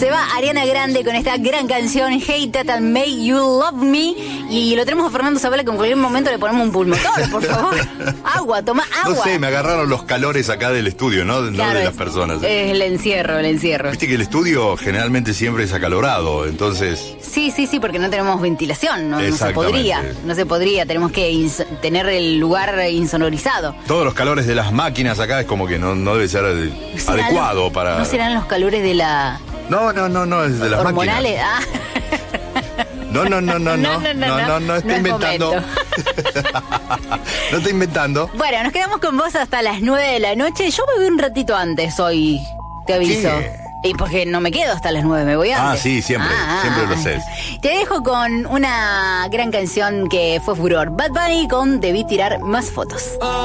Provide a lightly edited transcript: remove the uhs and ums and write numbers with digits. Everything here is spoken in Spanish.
Se va Ariana Grande con esta gran canción Hate That and Make You Love Me. Y lo tenemos a Fernando Zavala, que en cualquier momento le ponemos un pulmotor, por favor. Agua, toma agua. No sé, me agarraron los calores acá del estudio, ¿no? Claro, no de las personas. Es el encierro. Viste que el estudio generalmente siempre es acalorado, entonces... Sí, porque no tenemos ventilación, no se podría, tenemos que tener el lugar insonorizado. Todos los calores de las máquinas acá es como que no debe ser adecuado para... ¿No serán los calores de la... No, es de las hormonales? No, está inventando. No está inventando. Bueno, nos quedamos con vos hasta las 9 de la noche. Yo me voy un ratito antes hoy, te aviso. ¿Qué? Y porque no me quedo hasta las 9, me voy antes. Sí, siempre lo sé. Te dejo con una gran canción que fue furor. Bad Bunny con Debí tirar más fotos.